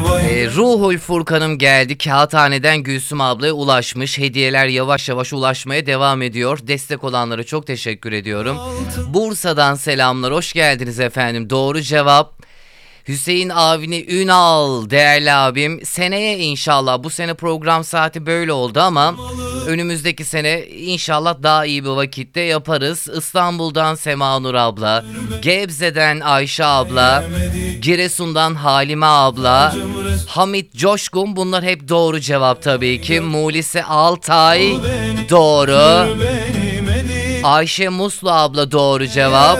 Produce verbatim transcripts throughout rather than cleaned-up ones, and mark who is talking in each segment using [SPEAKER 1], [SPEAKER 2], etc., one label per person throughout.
[SPEAKER 1] Ee, Ruhul Furkan'ım geldi. Kağıthane'den Gülsüm ablaya ulaşmış. Hediyeler yavaş yavaş ulaşmaya devam ediyor. Destek olanlara çok teşekkür ediyorum. Bursa'dan selamlar. Hoş geldiniz efendim. Doğru cevap Hüseyin Avni Ünal, değerli abim. Seneye inşallah, bu sene program saati böyle oldu ama önümüzdeki sene inşallah daha iyi bir vakitte yaparız. İstanbul'dan Sema Nur abla, Gebze'den Ayşe abla, Giresun'dan Halime abla, Hamit Coşkun, bunlar hep doğru cevap tabii ki. Mulise Altay doğru. Ayşe Muslu abla doğru cevap.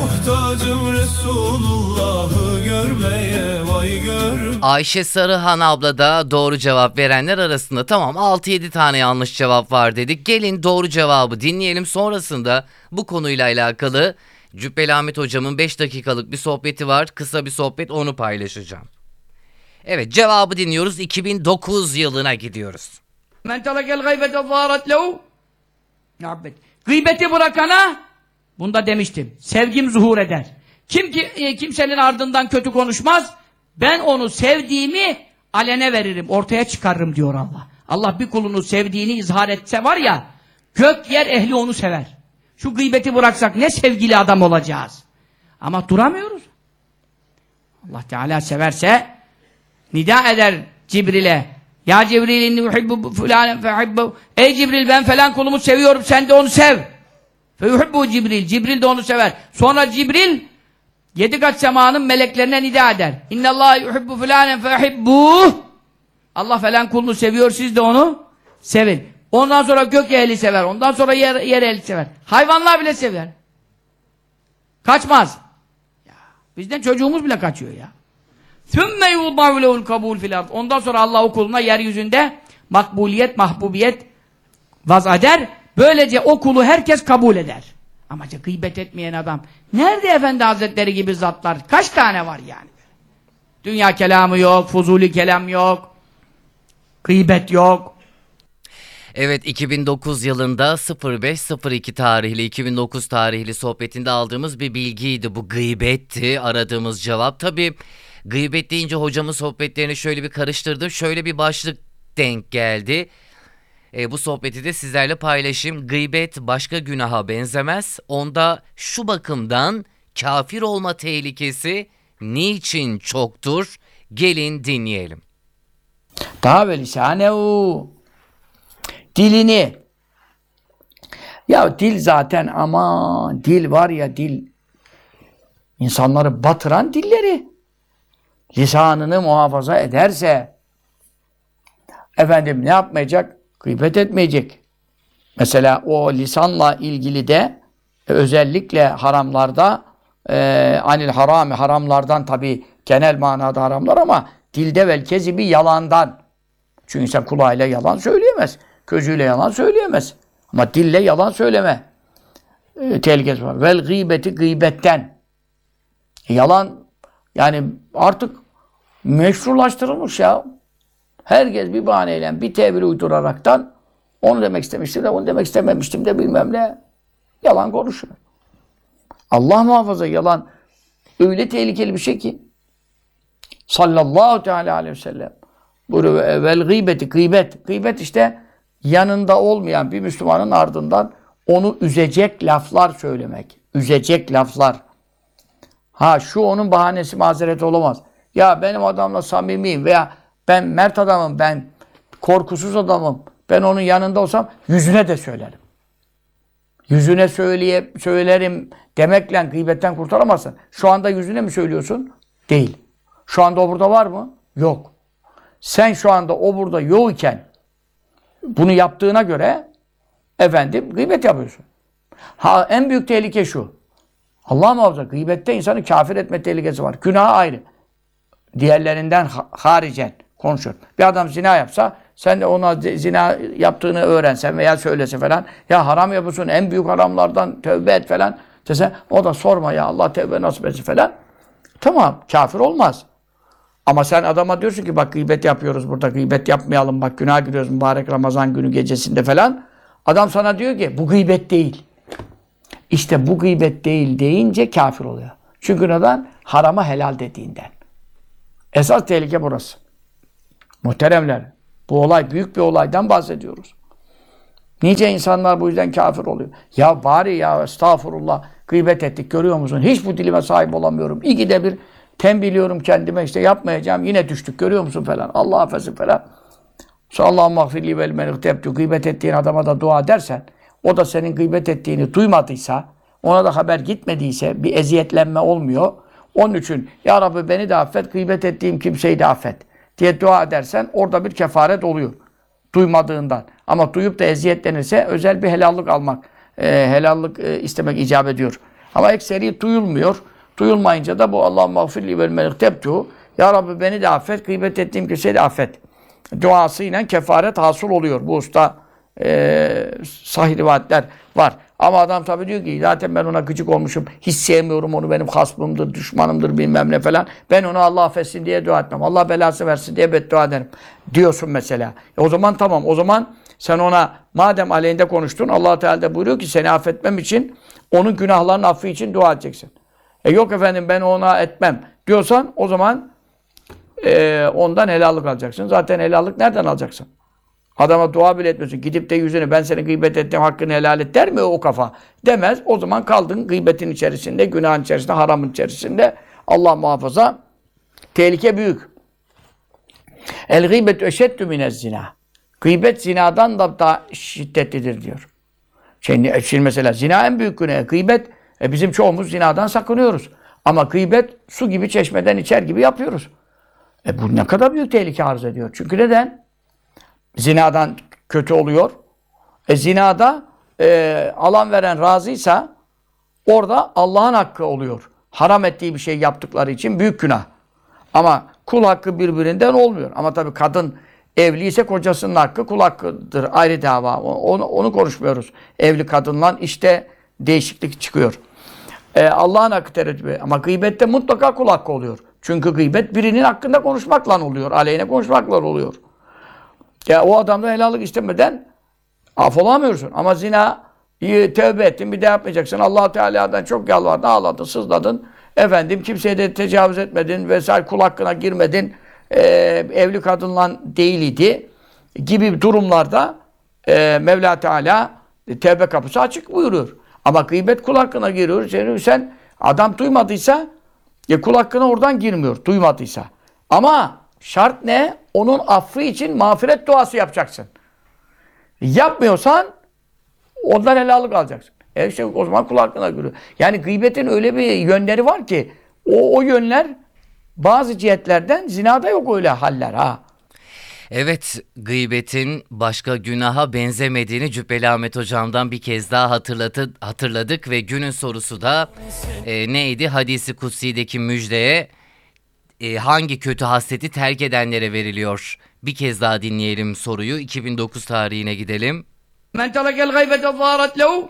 [SPEAKER 1] Ayşe Sarıhan abla da doğru cevap verenler arasında. Tamam, altı yedi tane yanlış cevap var dedik. Gelin doğru cevabı dinleyelim. Sonrasında bu konuyla alakalı Cübbeli Ahmet hocamın beş dakikalık bir sohbeti var. Kısa bir sohbet, onu paylaşacağım. Evet, cevabı dinliyoruz. iki bin dokuz yılına gidiyoruz.
[SPEAKER 2] Men telekel gaybete zâret lehu. Gıybeti bırakana, bunda demiştim, sevgim zuhur eder. Kim ki e, kimsenin ardından kötü konuşmaz, ben onu sevdiğimi alene veririm, ortaya çıkarırım diyor Allah. Allah bir kulunu sevdiğini izhar etse var ya, gök yer ehli onu sever. Şu gıybeti bıraksak ne sevgili adam olacağız. Ama duramıyoruz. Allah Teala severse nida eder Cibril'e. Ya Cibril inni uhibbu fulanen fehibbu. Ey Cibril, ben falan kulumu seviyorum, sen de onu sev. Feyuhibbu Cibril. Cibril de onu sever. Sonra Cibril yedi kat semanın meleklerine nida eder. İnnallâhe yuhibbu fulanen fehibbuh. Allah falan kulunu seviyor, siz de onu sevin. Ondan sonra gök ehli sever. Ondan sonra yer, yer ehli sever. Hayvanlar bile sever. Kaçmaz. Ya, bizden çocuğumuz bile kaçıyor ya. ثُمَّ يُوضَعُ لَهُ الْكَبُولِ فِي الْأَرْضِ. Ondan sonra Allah o kuluna yeryüzünde makbuliyet, mahbubiyet vaz eder. Böylece o kulu herkes kabul eder. Ama gıybet etmeyen adam. Nerede Efendi Hazretleri gibi zatlar? Kaç tane var yani? Dünya kelamı yok, fuzuli kelam yok, gıybet yok.
[SPEAKER 1] Evet, iki bin dokuz yılında sıfır beş sıfır iki tarihli, iki bin dokuz tarihli sohbetinde aldığımız bir bilgiydi. Bu gıybetti aradığımız cevap. Tabii gıybet deyince hocamın sohbetlerini şöyle bir karıştırdım. Şöyle bir başlık denk geldi. E, bu sohbeti de sizlerle paylaşayım. Gıybet başka günaha benzemez. Onda şu bakımdan kafir olma tehlikesi niçin çoktur? Gelin dinleyelim.
[SPEAKER 2] Daha ve lisanehu, dilini. Ya dil zaten, aman dil var ya, dil insanları batıran dilleri. Lisanını muhafaza ederse efendim ne yapmayacak? Gıybet etmeyecek. Mesela o lisanla ilgili de e, özellikle haramlarda e, anil harami, haramlardan tabi genel manada haramlar ama dilde vel kezibi, yalandan. Çünkü insan kulağıyla yalan söyleyemez. Gözüyle yalan söyleyemez. Ama dille yalan söyleme e, tehlikesi var. Vel gıybeti, gıybetten. E, yalan yani artık meşrulaştırılmış ya. Herkes bir bahaneyle, bir tevil uyduraraktan onu demek istemiştim de, onu demek istememiştim de bilmem ne. Yalan konuşuyor. Allah muhafaza, yalan öyle tehlikeli bir şey ki. Sallallahu teala aleyhi ve sellem buyuruyor, vel gıybeti, gıybet. Gıybet işte yanında olmayan bir Müslümanın ardından onu üzecek laflar söylemek. Üzecek laflar. Ha şu onun bahanesi, mazereti olamaz. Ya benim adamla samimiyim veya ben mert adamım, ben korkusuz adamım, ben onun yanında olsam yüzüne de söylerim. Yüzüne söyleye, söylerim demekle gıybetten kurtaramazsın. Şu anda yüzüne mi söylüyorsun? Değil. Şu anda o burada var mı? Yok. Sen şu anda o burada yok iken bunu yaptığına göre efendim gıybet yapıyorsun. Ha, en büyük tehlike şu. Allah muhafaza, gıybette insanı kafir etme tehlikesi var. Günah ayrı. Diğerlerinden haricen konuşuyor. Bir adam zina yapsa, sen de ona zina yaptığını öğrensen veya söylese falan, ya haram yapıyorsun, en büyük haramlardan tövbe et falan dese, o da sorma ya Allah tövbe nasip etsin falan. Tamam, kafir olmaz. Ama sen adama diyorsun ki bak gıybet yapıyoruz burada, gıybet yapmayalım, bak günah giriyoruz mübarek Ramazan günü gecesinde falan. Adam sana diyor ki bu gıybet değil. İşte bu gıybet değil deyince kafir oluyor. Çünkü neden? Harama helal dediğinden. Esas tehlike burası. Muhteremler, bu olay büyük bir olaydan bahsediyoruz. Nice insanlar bu yüzden kafir oluyor. Ya bari ya estağfurullah gıybet ettik görüyor musun? Hiç bu dilime sahip olamıyorum. İkide bir tembihliyorum kendime işte yapmayacağım. Yine düştük görüyor musun falan. Allah affetsin falan. Allah'ım mağfirli vel menıhtebtü. Gıybet ettiğin adama da dua dersen, o da senin gıybet ettiğini duymadıysa, ona da haber gitmediyse bir eziyetlenme olmuyor. Onun için ya Rabbi beni de affet, gıybet ettiğim kimseyi de affet diye dua edersen orada bir kefaret oluyor. Duymadığından. Ama duyup da eziyetlenirse özel bir helallik almak, e, helallik e, istemek icap ediyor. Ama ekseri duyulmuyor. Duyulmayınca da bu Allah'ım mağfirli vel menıhtebtü. Ya Rabbi beni de affet, gıybet ettiğim kimseyi de affet duasıyla kefaret hasıl oluyor. Bu usta e, sahih rivayetler var. Ama adam tabii diyor ki zaten ben ona gıcık olmuşum. Hiç sevmiyorum onu, benim hasmımdır, düşmanımdır bilmem ne falan. Ben onu Allah affetsin diye dua etmem. Allah belası versin diye beddua ederim. Diyorsun mesela. E o zaman tamam. O zaman sen ona madem aleyhinde konuştun Allah Teala da buyuruyor ki seni affetmem için onun günahlarının affı için dua edeceksin. E yok efendim ben ona etmem diyorsan o zaman Ee, ondan helallik alacaksın. Zaten helallik nereden alacaksın? Adama dua bile etmiyorsun. Gidip de yüzünü ben seni gıybet ettim hakkını helal et der mi o kafa? Demez. O zaman kaldın gıybetin içerisinde, günahın içerisinde, haramın içerisinde. Allah muhafaza. Tehlike büyük. El gıybetü eşeddü minez zina. Gıybet zinadan da daha şiddetlidir diyor. Şimdi, şimdi mesela zina en büyük günah. Gıybet, e bizim çoğumuz zinadan sakınıyoruz. Ama gıybet su gibi çeşmeden içer gibi yapıyoruz. E bu ne kadar büyük tehlike arz ediyor. Çünkü neden? Zinadan kötü oluyor. E zinada e, alan veren razıysa orada Allah'ın hakkı oluyor. Haram ettiği bir şey yaptıkları için büyük günah. Ama kul hakkı birbirinden olmuyor. Ama tabii kadın evliyse kocasının hakkı kul hakkıdır. Ayrı dava. Onu, onu konuşmuyoruz. Evli kadınla işte değişiklik çıkıyor. E, Allah'ın hakkı tereddüt. Ama gıybette mutlaka kul hakkı oluyor. Çünkü gıybet birinin hakkında konuşmakla oluyor. Aleyhine konuşmakla oluyor. Ya o adamda helallik istemeden af olamıyorsun. Ama zina iyi tövbe ettin bir de yapmayacaksın. Allah Teala'dan çok yalvardın, ağladın, sızladın. Efendim kimseye de tecavüz etmedin vesaire kul hakkına girmedin. Ee, evli kadınla değildi gibi durumlarda e, Mevla Teala e, tevbe kapısı açık buyuruyor. Ama gıybet kul hakkına giriyor. Sen, sen adam duymadıysa ya kul hakkına oradan girmiyor. Duymadıysa. Ama şart ne? Onun affı için mağfiret duası yapacaksın. Yapmıyorsan ondan helallik alacaksın. E işte o zaman kul hakkına giriyor. Yani gıybetin öyle bir yönleri var ki o, o yönler bazı cihetlerden zinada yok öyle haller ha.
[SPEAKER 1] Evet, gıybetin başka günaha benzemediğini Cübbeli Ahmet Hocam'dan bir kez daha hatırladı, hatırladık ve günün sorusu da e, neydi? Hadis-i Kutsi'deki müjdeye e, hangi kötü hasleti terk edenlere veriliyor? Bir kez daha dinleyelim soruyu. iki bin dokuz tarihine gidelim.
[SPEAKER 3] Men telekel gıybete zâret lehu.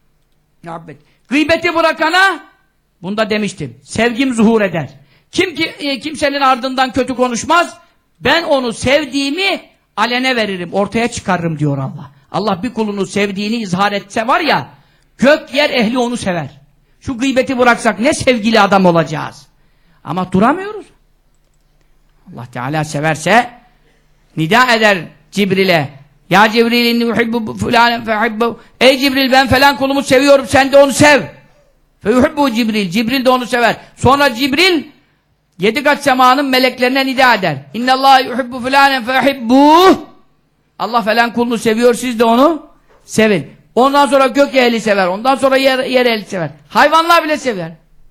[SPEAKER 3] Gıybeti bırakana, bunda demiştim, sevgim zuhur eder. Kim ki e, kimsenin ardından kötü konuşmaz, ben onu sevdiğimi alene veririm, ortaya çıkarırım diyor Allah. Allah bir kulunu sevdiğini izhar etse var ya, gök yer ehli onu sever. Şu gıybeti bıraksak ne sevgili adam olacağız. Ama duramıyoruz. Allah Teala severse nida eder Cibril'e. Ya Cibril inni uhibbu fulanen fehibbu. Ey Cibril ben falan kulumu seviyorum sen de onu sev. Fehibbu Cibril. Cibril de onu sever. Sonra Cibril yedi kat semanın meleklerine nida eder. İnnallâhe yuhibbu fulanen fehibbuh. Allah falan kulunu seviyor siz de onu sevin. Ondan sonra gök ehli sever. Ondan sonra yer, yer ehli sever. Hayvanlar bile sever.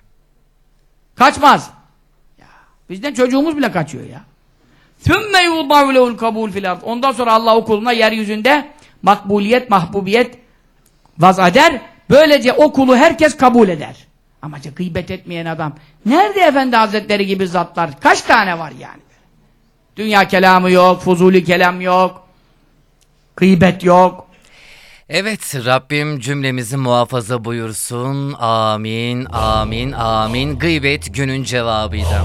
[SPEAKER 3] Kaçmaz. Ya, bizden çocuğumuz bile kaçıyor ya. ثُمَّ يُوضَعُ لَهُ الْقَبُولِ فِي الْاَرْضِ Ondan sonra Allah o kuluna yeryüzünde makbuliyet, mahbubiyet vaz eder. Böylece o kulu herkes kabul eder. Ama gıybet etmeyen adam. Nerede Efendi Hazretleri gibi zatlar? Kaç tane var yani? Dünya kelamı yok, fuzuli kelam yok, gıybet yok.
[SPEAKER 1] Evet, Rabbim cümlemizi muhafaza buyursun. Amin, amin, amin. Gıybet günün cevabıydı.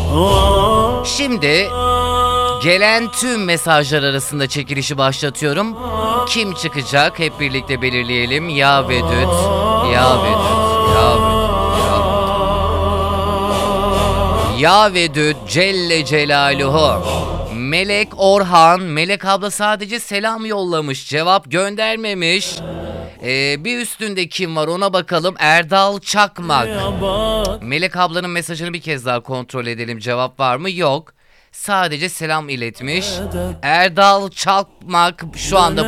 [SPEAKER 1] Şimdi gelen tüm mesajlar arasında çekilişi başlatıyorum. Kim çıkacak? Hep birlikte belirleyelim. Ya Vedüt, Ya Vedüt, Ya Vedüt, Ya Vedüd Celle Celaluhu. Melek Orhan, Melek abla sadece selam yollamış, cevap göndermemiş. Ee, bir üstünde kim var ona bakalım. Erdal Çakmak. Melek ablanın mesajını bir kez daha kontrol edelim, cevap var mı? Yok. Sadece selam iletmiş. Erdal Çakmak şu anda